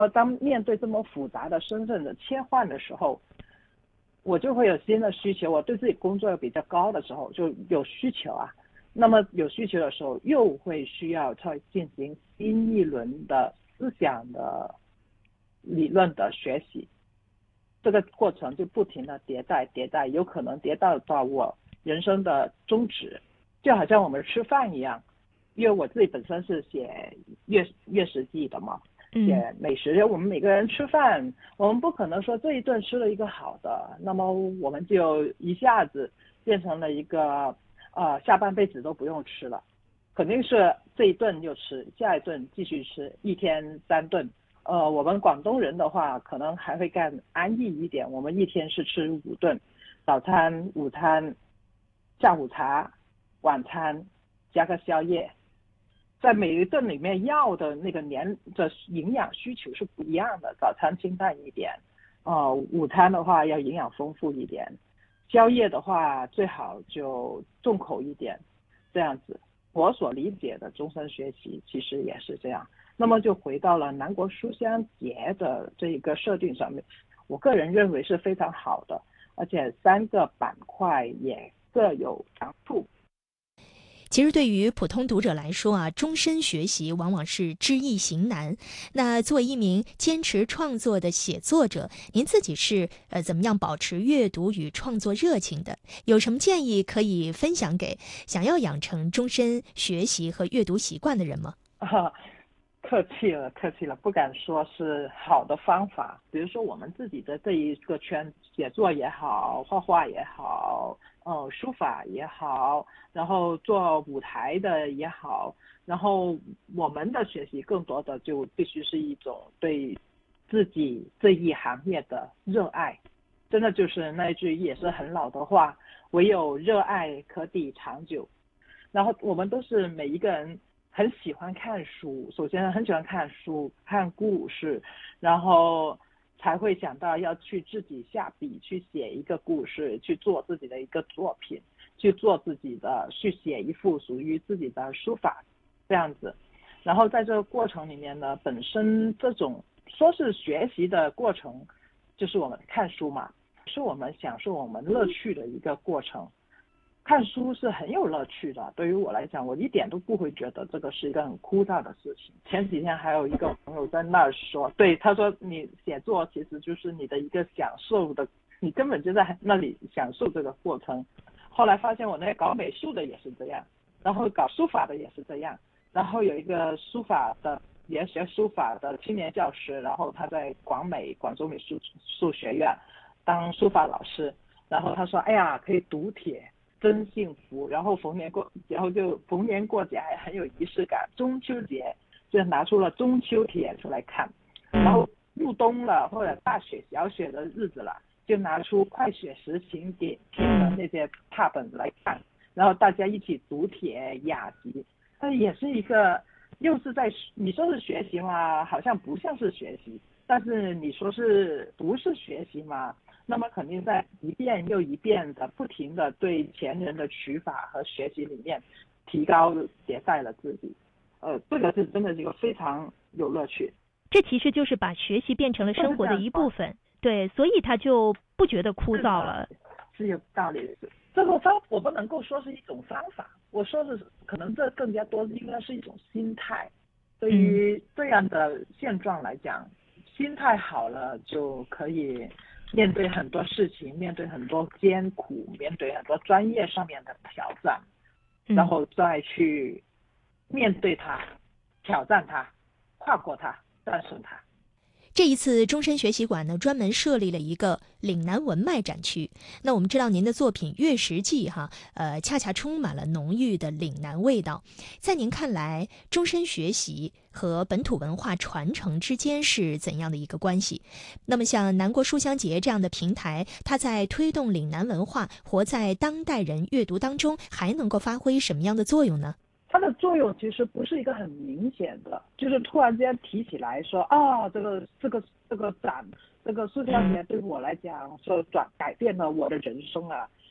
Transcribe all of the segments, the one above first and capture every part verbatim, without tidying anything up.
呃，当面对这么复杂的身份的切换的时候，我就会有新的需求。我对自己工作比较高的时候，就有需求啊。那么有需求的时候，又会需要再进行新一轮的思想的理论的学习。这个过程就不停的迭代迭代，有可能迭代到我人生的宗旨。就好像我们吃饭一样，因为我自己本身是写粤粤食记的嘛，写美食。我们每个人吃饭，我们不可能说这一顿吃了一个好的，那么我们就一下子变成了一个呃下半辈子都不用吃了，肯定是这一顿就吃，下一顿继续吃，一天三顿。呃，我们广东人的话，可能还会更安逸一点，我们一天是吃五顿，早餐、午餐、下午茶、晚餐加个宵夜。在每一顿里面要的那个年的营养需求是不一样的。早餐清淡一点，呃，午餐的话要营养丰富一点，宵夜的话最好就重口一点，这样子。我所理解的终身学习其实也是这样。那么就回到了南国书香节的这一个设定上面，我个人认为是非常好的，而且三个板块也各有长处。 其实对于普通读者来说啊，终身学习往往是知易行难。那作为一名坚持创作的写作者，您自己是呃怎么样保持阅读与创作热情的？有什么建议可以分享给想要养成终身学习和阅读习惯的人吗？ 啊，客气了，客气了，不敢说是好的方法。比如说我们自己的这一个圈，写作也好，画画也好，呃，书法也好，然后做舞台的也好，然后我们的学习更多的就必须是一种对自己这一行业的热爱。真的就是那一句也是很老的话，唯有热爱可抵长久。然后我们都是每一个人很喜欢看书，首先很喜欢看书看故事，然后才会想到要去自己下笔去写一个故事，去做自己的一个作品，去做自己的去写一幅属于自己的书法这样子。然后在这个过程里面呢，本身这种说是学习的过程，就是我们看书嘛，是我们享受我们乐趣的一个过程。看书是很有乐趣的，对于我来讲，我一点都不会觉得这个是一个很枯燥的事情。前几天还有一个朋友在那儿说，对，他说你写作其实就是你的一个享受的，你根本就在那里享受这个过程。后来发现我那搞美术的也是这样，然后搞书法的也是这样，然后有一个书法的也学书法的青年教师，然后他在广美广州美术术学院当书法老师，然后他说，哎呀，可以读帖。真幸福，然后逢年过，然后就逢年过节还很有仪式感。中秋节就拿出了中秋帖出来看，然后入冬了或者大雪小雪的日子了，就拿出快雪时晴点帖的那些拓本来看，然后大家一起读帖雅集，那也是一个又是在你说是学习嘛，好像不像是学习，但是你说是不是学习嘛？那么肯定在一遍又一遍的不停的对前人的取法和学习里面提高迭代了自己，呃，这个是真的是一个非常有乐趣。 这其实就是把学习变成了生活的一部分，对，所以他就不觉得枯燥了。 是有道理的。这个方我不能够说是一种方法，我说是可能这更加多应该是一种心态。对于这样的现状来讲，心态好了就可以面对很多事情，面对很多艰苦，面对很多专业上面的挑战，然后再去面对它，挑战它，跨过它，战胜它。 这一次终身学习馆呢，专门设立了一个岭南文脉展区。那我们知道您的作品《粤食记》哈，呃，恰恰充满了浓郁的岭南味道。在您看来，终身学习和本土文化传承之间是怎样的一个关系？那么像南国书香节这样的平台，它在推动岭南文化活在当代人阅读当中，还能够发挥什么样的作用呢？ 它的作用其实不是一个很明显的，就是突然间提起来说啊，这个这个这个展，这个书香节对我来讲说转改变了我的人生啊，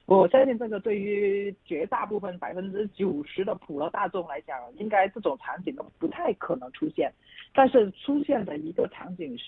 我相信这个对于绝大部分百分之九十的普罗大众来讲，应该这种场景都不太可能出现。但是出现的一个场景